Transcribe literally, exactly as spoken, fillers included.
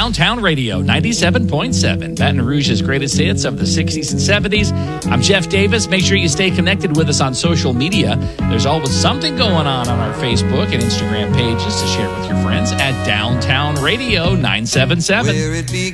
Downtown Radio, ninety-seven point seven, Baton Rouge's greatest hits of the sixties and seventies. I'm Jeff Davis. Make sure you stay connected with us on social media. There's always something going on on our Facebook and Instagram pages to share with your friends at Downtown Radio nine seven seven. Where it began.